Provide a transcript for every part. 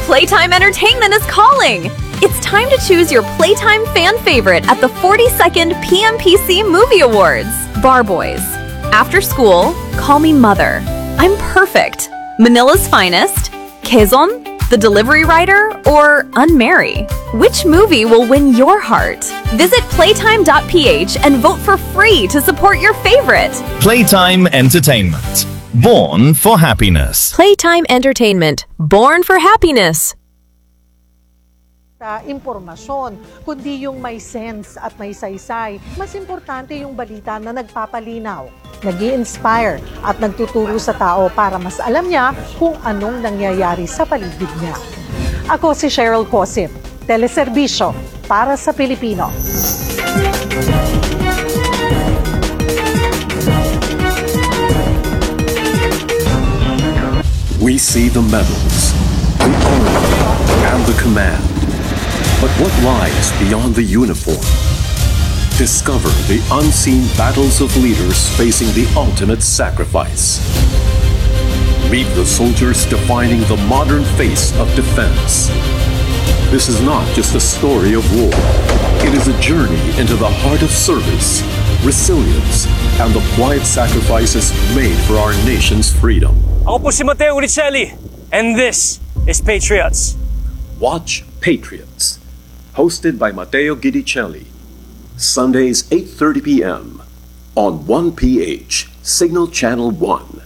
Playtime Entertainment is calling! It's time to choose your Playtime fan favorite at the 42nd PMPC Movie Awards. Bar Boys. After School, Call Me Mother. I'm Perfect. Manila's Finest. Quezon, The Delivery Rider, or Unmarry. Which movie will win your heart? Visit playtime.ph and vote for free to support your favorite. Playtime Entertainment. Born for happiness. Playtime Entertainment. Born for happiness. Impormasyon, kundi yung may sense at may saysay. Mas importante yung balita na nagpapalinaw, nag-i-inspire at nagtuturo sa tao para mas alam niya kung anong nangyayari sa paligid niya. Ako si Cheryl Cosip, teleserbisyo para sa Pilipino. We see the medals, the honor, and the command. But what lies beyond the uniform? Discover the unseen battles of leaders facing the ultimate sacrifice. Meet the soldiers defining the modern face of defense. This is not just a story of war. It is a journey into the heart of service, resilience, and the quiet sacrifices made for our nation's freedom. Ako po si Mateo Uricelli, and this is Patriots. Watch Patriots, hosted by Mateo Guidicelli. Sundays 8:30 p.m. on 1PH, Signal Channel 1.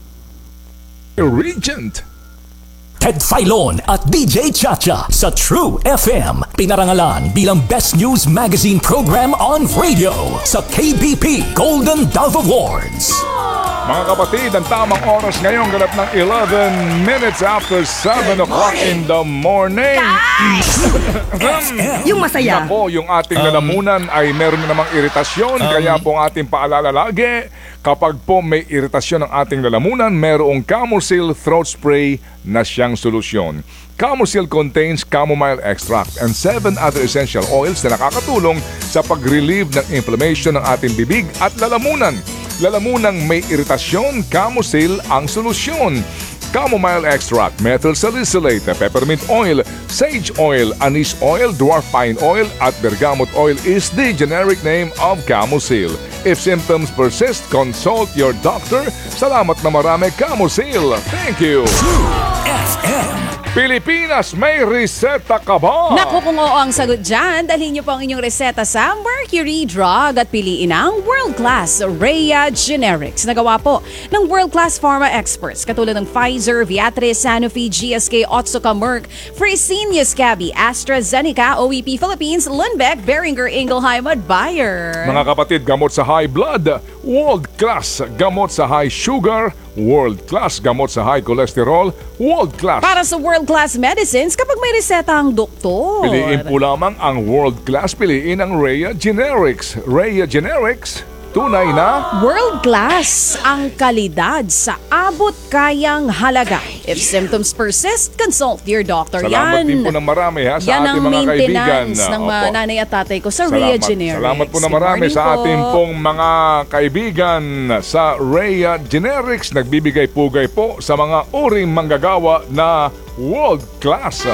Regent Ted Filon at DJ Chacha sa True FM. Pinarangalan bilang Best News Magazine Program on Radio sa KBP Golden Dove Awards. Mga kapatid, ang tamang oras ngayon ganap ng 11 minutes after 7 o'clock in the morning. Yung masaya. Nako, yung ating lalamunan ay meron na namang iritasyon. Kaya po ang ating paalala lagi, kapag po may iritasyon ng ating lalamunan, merong Camosil Throat Spray na siyang solusyon. Camosil contains chamomile extract and 7 other essential oils na nakakatulong sa pag-relieve ng inflammation ng ating bibig at lalamunan. Lalamunang may iritasyon, Camosil ang solusyon. Chamomile extract, methyl salicylate, peppermint oil, sage oil, anise oil, dwarf pine oil, at bergamot oil is the generic name of Camosil. If symptoms persist, consult your doctor. Salamat na marami, Camosil. Thank you. True FM. Pilipinas, may reseta ka ba? Naku, kung oo ang sagot dyan, dalhin niyo po ang inyong reseta sa Mercury Drug at piliin ang world-class Rhea Generics. Nagawa po ng world-class pharma experts katulad ng Pfizer, Viatris, Sanofi, GSK, Otsuka, Merck, Fresenius Kabi, AstraZeneca, OEP Philippines, Lundbeck, Boehringer Ingelheim at Bayer. Mga kapatid, gamot sa high blood, world-class gamot sa high sugar, world-class gamot sa high cholesterol, world-class. Para sa world-class medicines, kapag may reseta ang doktor. Piliin po lamang ang world-class, piliin ang Rhea Generics. Rhea Generics, tunay na world-class ang kalidad sa abot kayang halaga. If symptoms persist, consult your doctor. Salamat din po ng marami ha, sa ating mga kaibigan. Ng nanay at tatay ko sa Rhea Generics. Salamat po na marami sa ating pong mga kaibigan sa Rhea Generics. Nagbibigay-pugay po sa mga uring manggagawa na world-class.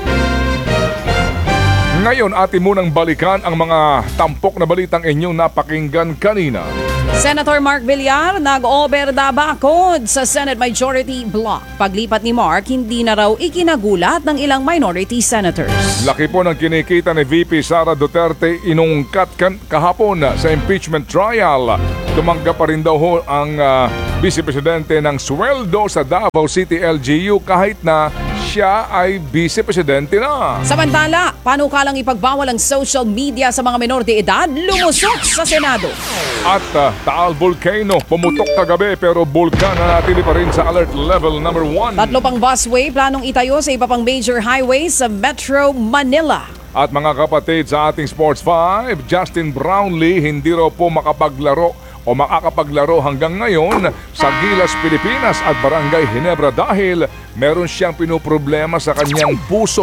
Ngayon, atin munang balikan ang mga tampok na balitang inyong napakinggan kanina. Senator Mark Villar nag-oberda bakod sa Senate Majority Block. Paglipat ni Mark, hindi na raw ikinagulat ng ilang minority senators. Laki po ng kinikita ni VP Sara Duterte inungkat kahapon sa impeachment trial. Tumanggap pa rin daw ang Vice Presidente ng sweldo sa Davao City LGU kahit na siya ay Vice Presidente na. Samantala, panukalang ipagbawal ang social media sa mga menor de edad, lumusok sa Senado. At Taal Volcano, pumutok kagabi pero bulkan na natili pa rin sa alert level number 1. 3 pang busway planong itayo sa iba pang major highways sa Metro Manila. At mga kapatid sa ating Sports 5, Justin Brownlee hindi raw po makapaglaro o makakapaglaro hanggang ngayon sa Gilas, Pilipinas at Barangay Ginebra dahil meron siyang pinoproblema sa kanyang puso.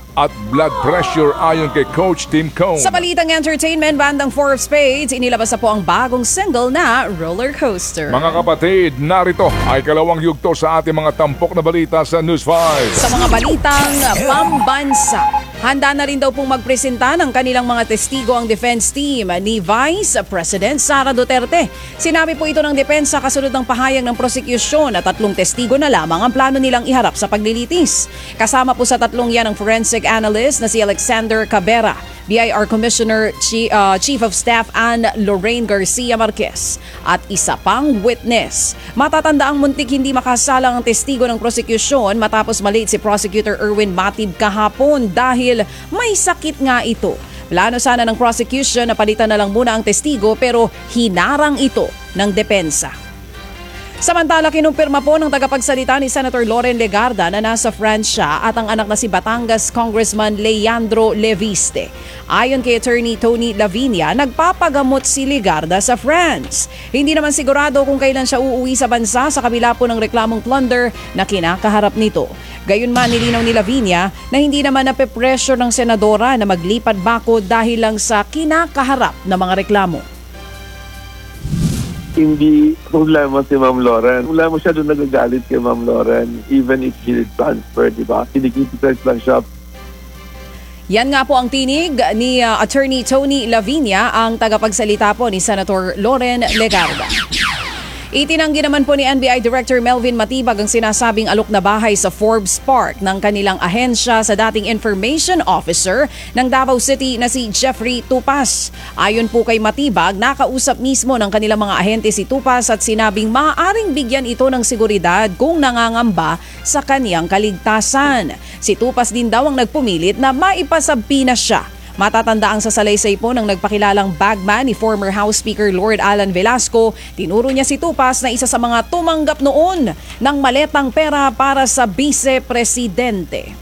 at blood pressure ayon kay Coach Tim Cone. Sa balitang entertainment, bandang Four of Spades, inilabas na po ang bagong single na Roller Coaster. Mga kapatid, narito ay kalawang yugto sa ating mga tampok na balita sa News 5. Sa mga balitang pambansa, handa na rin daw pong magpresenta ng kanilang mga testigo ang defense team ni Vice President Sara Duterte. Sinabi po ito ng depensa kasunod ng pahayag ng prosecution na 3 testigo na lamang ang plano nilang iharap sa paglilitis. Kasama po sa 3 yan ang forensic analyst na si Alexander Cabera, BIR Commissioner Chief of Staff Anne Lorraine Garcia Marquez at isa pang witness. Matatandaang muntik hindi makasalang ang testigo ng prosecution matapos malate si Prosecutor Erwin Matib kahapon dahil may sakit nga ito. Plano sana ng prosecution na palitan na lang muna ang testigo pero hinarang ito ng depensa. Samantala, kinumpirma po ng tagapagsalita ni Senator Loren Legarda na nasa France siya at ang anak na si Batangas Congressman Leandro Leviste. Ayon kay Attorney Tony Lavinia, nagpapagamot si Legarda sa France. Hindi naman sigurado kung kailan siya uuwi sa bansa sa kabila po ng reklamong plunder na kinakaharap nito. Gayunman, nilinaw ni Lavinia na hindi naman nape-pressure ng senadora na maglipad bakod dahil lang sa kinakaharap na mga reklamo. Hindi problema si Ma'am Lauren. Wala mo siya doon nagagalit kay Ma'am Lauren even if she transfer, di ba? Kinikriticize lang siya. Yan nga po ang tinig ni Attorney Tony Lavinia, ang tagapagsalita po ni Senator Loren Legarda. Itinanggi naman po ni NBI Director Melvin Matibag ang sinasabing alok na bahay sa Forbes Park ng kanilang ahensya sa dating Information Officer ng Davao City na si Jeffrey Tupas. Ayon po kay Matibag, nakausap mismo ng kanilang mga ahente si Tupas at sinabing maaaring bigyan ito ng seguridad kung nangangamba sa kaniyang kaligtasan. Si Tupas din daw ang nagpumilit na maipasabina siya. Matatanda ang sasalaysay po ng nagpakilalang bagman ni former House Speaker Lord Alan Velasco. Tinuro niya si Tupas na isa sa mga tumanggap noon ng maletang pera para sa vice-presidente.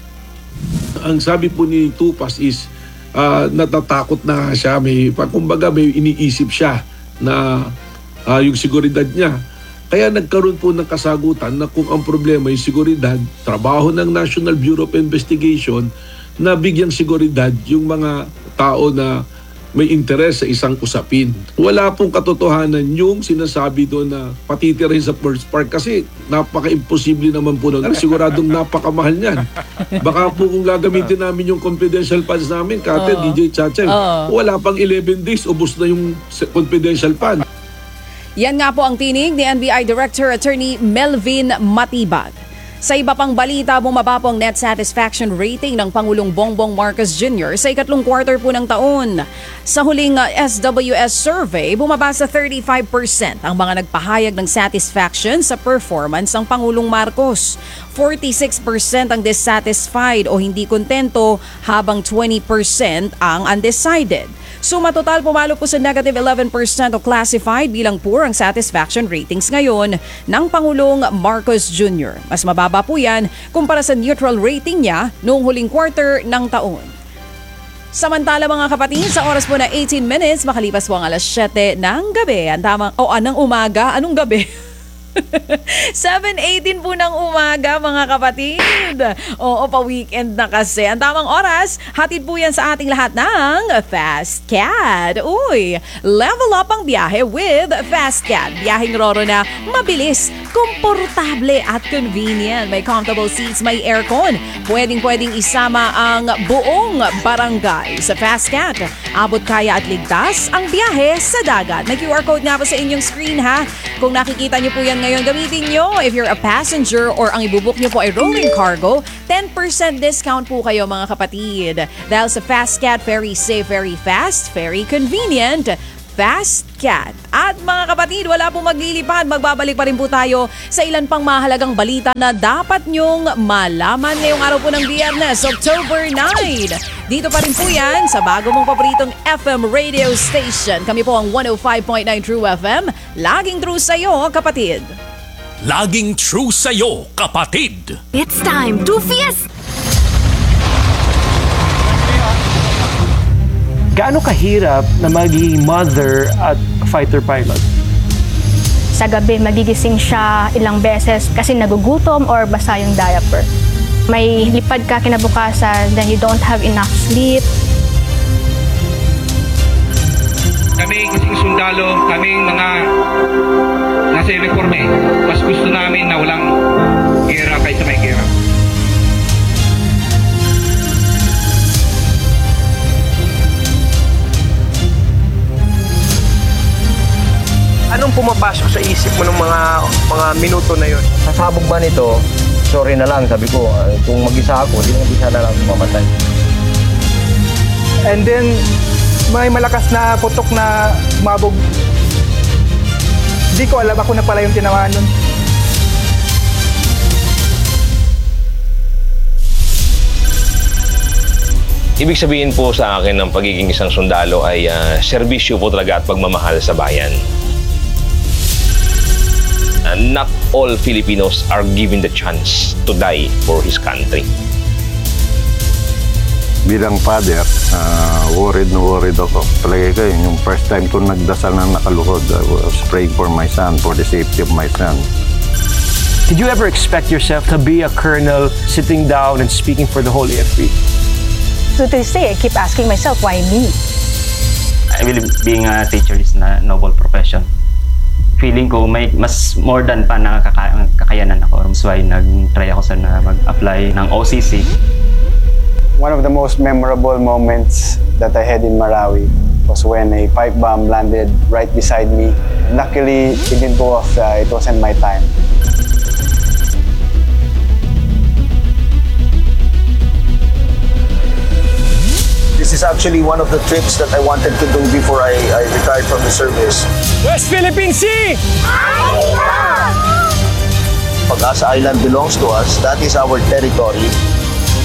Ang sabi po ni Tupas is natatakot na siya. Kumbaga may iniisip siya na yung seguridad niya. Kaya nagkaroon po ng kasagutan na kung ang problema ay seguridad, trabaho ng National Bureau of Investigation na bigyang seguridad yung mga tao na may interes sa isang usapin. Wala pong katotohanan yung sinasabi doon na patitirahin sa First Park kasi napaka-imposible naman po doon. Siguradong napakamahal niyan. Baka po kung gagamitin namin yung confidential funds namin, Kate, DJ Chacha, wala pang 11 days, ubos na yung confidential fund. Yan nga po ang tinig ni NBI Director Attorney Melvin Matibag. Sa iba pang balita, bumaba po ang net satisfaction rating ng Pangulong Bongbong Marcos Jr. sa ikatlong quarter po ng taon. Sa huling SWS survey, bumaba sa 35% ang mga nagpahayag ng satisfaction sa performance ng Pangulong Marcos. 46% ang dissatisfied o hindi kontento habang 20% ang undecided. Suma total, pumalo po sa negative 11% o classified bilang poor ang satisfaction ratings ngayon ng Pangulong Marcos Jr. Mas mababa po yan kumpara sa neutral rating niya noong huling quarter ng taon. Samantala mga kapatid, sa oras po na 18 minutes, makalipas po ang alas 7 ng gabi. Ang tamang, ng umaga, anong gabi? 7:18 po ng umaga mga kapatid. Oo, pa-weekend na kasi. Ang tamang oras, hatid po yan sa ating lahat ng Fast Cat. Uy, level up ang biyahe with Fast Cat. Biyaheng roro na mabilis, komportable at convenient. May comfortable seats, may aircon. Pwedeng isama ang buong barangay. Sa Fast Cat, abot kaya at ligtas ang biyahe sa dagat. May QR code nga po sa inyong screen ha. Kung nakikita niyo po yan ngayon, gamitin nyo. If you're a passenger or ang ibubuk nyo po ay rolling cargo, 10% discount po kayo mga kapatid. Dahil sa Fast Cat, very safe, very fast, very convenient. Fast Cat. At mga kapatid, wala pong maglilipad. Magbabalik pa rin po tayo sa ilan pang mahalagang balita na dapat nyong malaman ngayong araw po ng Biyernes, October 9. Dito pa rin po yan sa bago mong paboritong FM radio station. Kami po ang 105.9 True FM. Laging true sa'yo, kapatid. Laging true sa'yo, kapatid. It's time to feast! Gaano kahirap na maging mother at fighter pilot? Sa gabi, magigising siya ilang beses kasi nagugutom or basa yung diaper. May lipad ka kinabukasan, then you don't have enough sleep. Kami kasing sundalo, kaming mga nasa uniforme, mas gusto namin na walang gera kaysa may gera. Anong pumapasok sa isip mo ng mga minuto na yun? Sasabog ba nito? Sorry na lang, sabi ko. Kung mag-isa ako, di mag-isa na lang mamatay. And then, may malakas na putok na umabog. Hindi ko alam, ako na pala yung tinamaan nun. Ibig sabihin po sa akin ng pagiging isang sundalo ay serbisyo po talaga at pagmamahal sa bayan. Not all Filipinos are given the chance to die for his country. Bilang father, worried ako. Palagay ko yung first time ko nagdasal na nakaluhod, I was praying for my son, for the safety of my son. Did you ever expect yourself to be a colonel sitting down and speaking for the whole AFP? So to this day, I keep asking myself, why me? I believe being a teacher is a noble profession. Feeling ko may mas more than pa na kakayanan ako. That's why nag-try ako sa na mag-apply ng OCC. One of the most memorable moments that I had in Marawi was when a pipe bomb landed right beside me. Luckily, it didn't go off. It wasn't my time. This is actually one of the trips that I wanted to do before I retired from the service. West Philippine Sea! Pag-asa Island belongs to us, that is our territory.